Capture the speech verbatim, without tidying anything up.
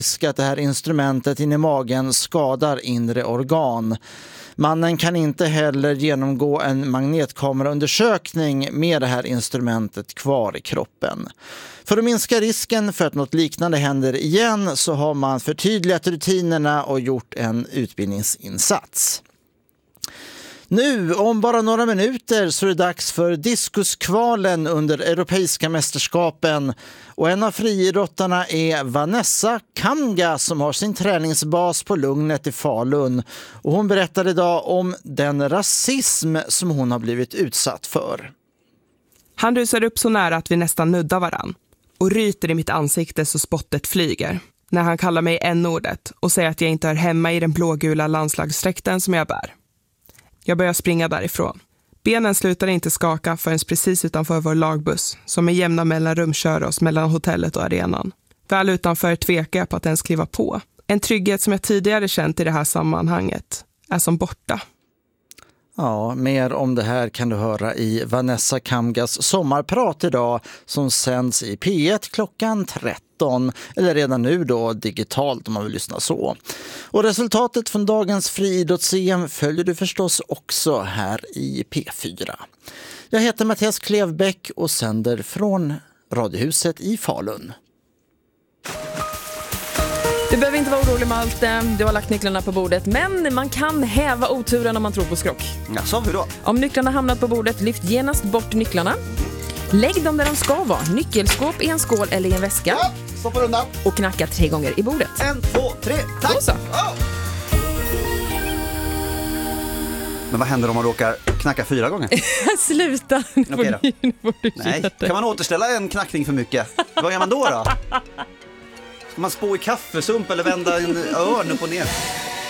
att det här instrumentet in i magen skadar inre organ. Mannen kan inte heller genomgå en magnetkameraundersökning med det här instrumentet kvar i kroppen. För att minska risken för att något liknande händer igen så har man förtydligat rutinerna och gjort en utbildningsinsats. Nu, om bara några minuter, så är det dags för diskuskvalen under Europeiska mästerskapen. Och en av friidrottarna är Vanessa Kamga som har sin träningsbas på Lugnet i Falun. Och hon berättar idag om den rasism som hon har blivit utsatt för. Han rusar upp så nära att vi nästan nuddar varann och ryter i mitt ansikte så spottet flyger. När han kallar mig n-ordet och säger att jag inte hör hemma i den blågula landslagsdräkten som jag bär. Jag börjar springa därifrån. Benen slutar inte skaka förrän precis utanför vår lagbuss som med jämna mellanrum kör oss mellan hotellet och arenan. Väl utanför tvekar jag på att ens kliva på. En trygghet som jag tidigare känt i det här sammanhanget är som borta. Ja, mer om det här kan du höra i Vanessa Kamgas sommarprat idag som sänds i P ett klockan tretton eller redan nu då digitalt om man vill lyssna så. Och resultatet från dagens friidrotts-C M följer du förstås också här i P fyra. Jag heter Mattias Klevbäck och sänder från Radiohuset i Falun. Du behöver inte vara orolig, Malte. Du har lagt nycklarna på bordet. Men man kan häva oturen om man tror på skrock. Ja, så hur då? Om nycklarna hamnat på bordet, lyft genast bort nycklarna. Lägg dem där de ska vara. Nyckelskåp i en skål eller i en väska. Ja, stoppa undan. Och knacka tre gånger i bordet. En, två, tre, tack! Då så. Oh. Men vad händer om man råkar knacka fyra gånger? Sluta. Nu får Okej du, nu får du Nej, kan man återställa en knackning för mycket? Vad gör man då då? Ska man spå i kaffesump eller vända en örn upp och ner?